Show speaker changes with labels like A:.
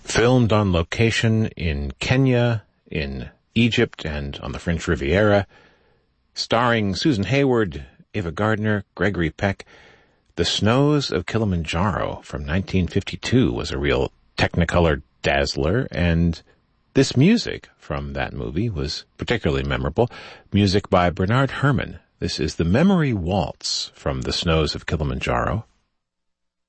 A: filmed on location in Kenya, in Egypt, and on the French Riviera, starring Susan Hayward, Ava Gardner, Gregory Peck. The Snows of Kilimanjaro from 1952 was a real Technicolor dazzler, and this music from that movie was particularly memorable. Music by Bernard Herrmann. This is the Memory Waltz from The Snows of Kilimanjaro.